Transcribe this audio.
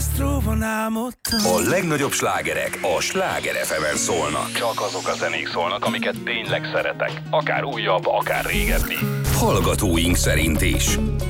bistróban álmodtam. A legnagyobb slágerek a Sláger FM-en szólnak. Csak azok a zenék szólnak, amiket tényleg szeretek. Akár újabb, akár régebbi. Hallgatóink szerint is.